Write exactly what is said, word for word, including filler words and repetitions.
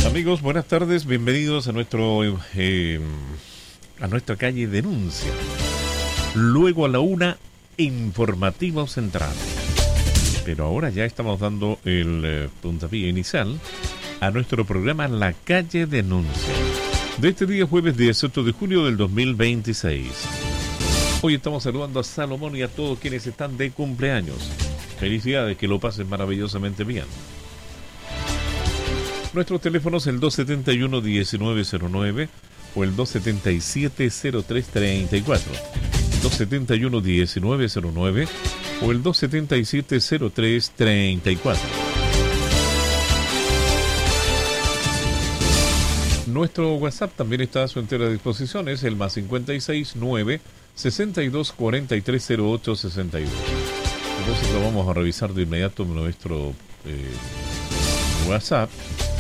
Amigos, buenas tardes, bienvenidos a nuestro eh, a nuestra calle Denuncia. Luego a la una, Informativo Central. Pero ahora ya estamos dando el eh, puntapié inicial a nuestro programa La Calle Denuncia, de este día jueves dieciocho de julio del dos mil veintiséis. Hoy estamos saludando a Salomón y a todos quienes están de cumpleaños. Felicidades, que lo pasen maravillosamente bien. Nuestros teléfonos el dos setenta y uno, diecinueve cero nueve o el dos setenta y siete, cero tres treinta y cuatro. dos setenta y uno, diecinueve cero nueve o el dos setenta y siete, cero tres treinta y cuatro. Nuestro WhatsApp también está a su entera disposición, es el más cincuenta y seis, nueve, sesenta y dos, cuarenta y tres, cero ocho, sesenta y dos. Entonces lo vamos a revisar de inmediato en nuestro eh, WhatsApp.